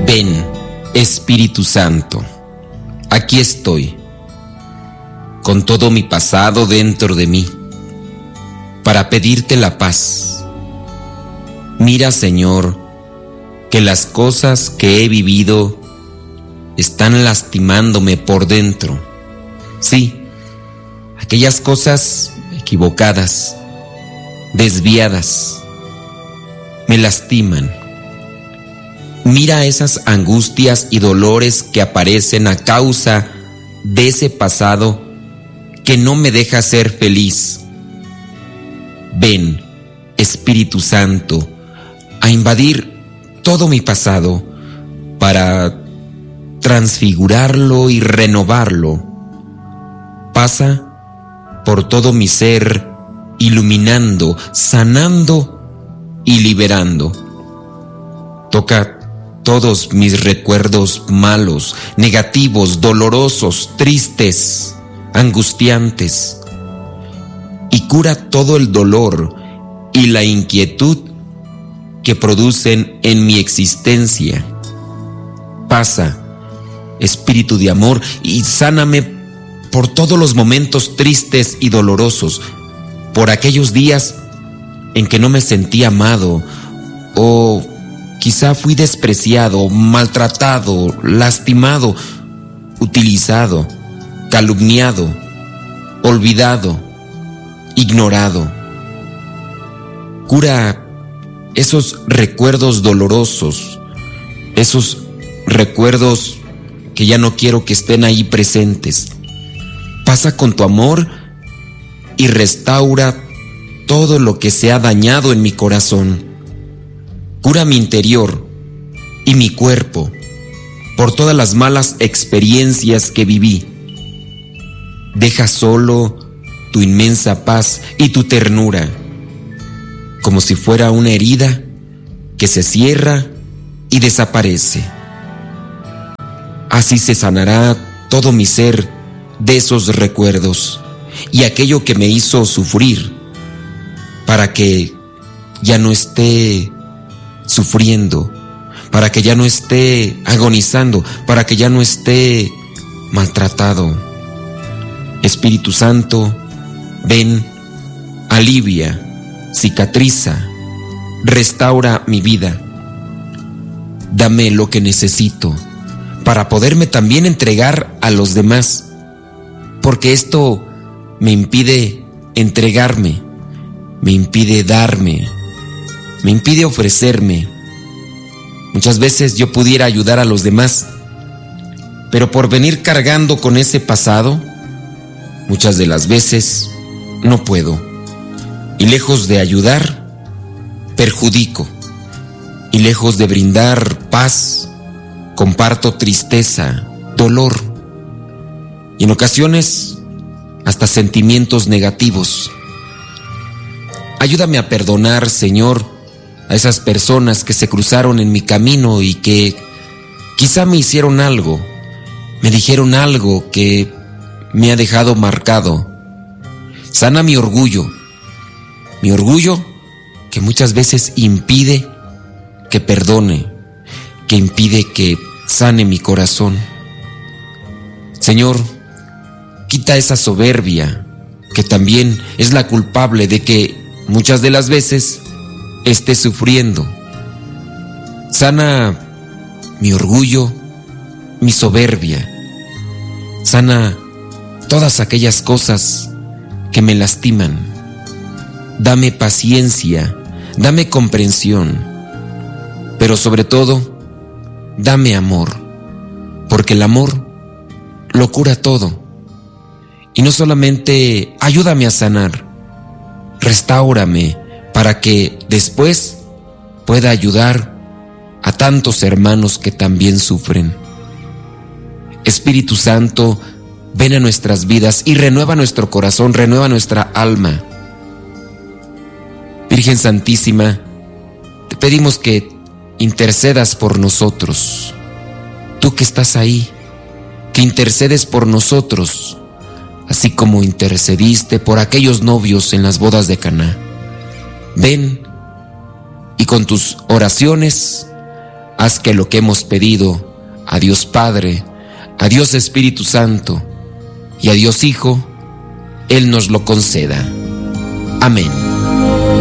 Ven, Espíritu Santo, aquí estoy, con todo mi pasado dentro de mí, para pedirte la paz. Mira, Señor, que las cosas que he vivido están lastimándome por dentro. Sí, aquellas cosas equivocadas, desviadas, me lastiman. Mira esas angustias y dolores que aparecen a causa de ese pasado que no me deja ser feliz. Ven, Espíritu Santo, a invadir todo mi pasado para transfigurarlo y renovarlo. Pasa por todo mi ser, iluminando, sanando y liberando. Toca todos mis recuerdos malos, negativos, dolorosos, tristes, angustiantes, y cura todo el dolor y la inquietud que producen en mi existencia. Pasa, Espíritu de amor, y sáname por todos los momentos tristes y dolorosos, por aquellos días en que no me sentí amado, o quizá fui despreciado, maltratado, lastimado, utilizado, calumniado, olvidado, ignorado. Cura esos recuerdos dolorosos, esos recuerdos que ya no quiero que estén ahí presentes. Pasa con tu amor y restaura todo lo que se ha dañado en mi corazón. Cura mi interior y mi cuerpo por todas las malas experiencias que viví. Deja solo tu inmensa paz y tu ternura, como si fuera una herida que se cierra y desaparece. Así se sanará todo mi ser de esos recuerdos y aquello que me hizo sufrir, para que ya no esté sufriendo, para que ya no esté agonizando, para que ya no esté maltratado. Espíritu Santo, ven, alivia, cicatriza, restaura mi vida. Dame lo que necesito para poderme también entregar a los demás, porque esto me impide entregarme, me impide darme, me impide ofrecerme. Muchas veces yo pudiera ayudar a los demás, pero por venir cargando con ese pasado, muchas de las veces no puedo. Y lejos de ayudar, perjudico. Y lejos de brindar paz, comparto tristeza, dolor. Y en ocasiones, hasta sentimientos negativos. Ayúdame a perdonar, Señor, a esas personas que se cruzaron en mi camino y que quizá me hicieron algo, me dijeron algo que me ha dejado marcado. Sana mi orgullo que muchas veces impide que perdone, que impide que sane mi corazón. Señor, quita esa soberbia que también es la culpable de que muchas de las veces esté sufriendo. Sana mi orgullo, mi soberbia. Sana todas aquellas cosas que me lastiman. Dame paciencia, dame comprensión, pero sobre todo, dame amor, porque el amor lo cura todo. Y no solamente ayúdame a sanar, restáurame para que después pueda ayudar a tantos hermanos que también sufren. Espíritu Santo, ven a nuestras vidas y renueva nuestro corazón, renueva nuestra alma. Virgen Santísima, te pedimos que intercedas por nosotros. Tú que estás ahí, que intercedes por nosotros, así como intercediste por aquellos novios en las bodas de Caná. Ven y con tus oraciones haz que lo que hemos pedido a Dios Padre, a Dios Espíritu Santo y a Dios Hijo, Él nos lo conceda. Amén.